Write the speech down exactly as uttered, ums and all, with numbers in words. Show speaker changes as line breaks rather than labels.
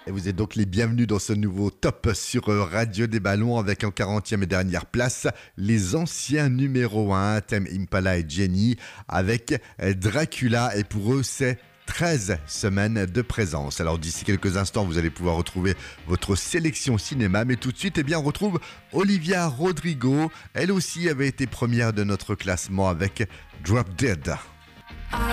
Et vous êtes donc les bienvenus dans ce nouveau top sur euh, Radio des Ballons avec en quarantième et dernière place les anciens numéro un, Tame Impala et Jenny avec euh, Dracula, et pour eux c'est treize semaines de présence. Alors d'ici quelques instants vous allez pouvoir retrouver votre sélection cinéma, mais tout de suite eh bien, on retrouve Olivia Rodrigo. Elle aussi avait été première de notre classement avec Drop Dead.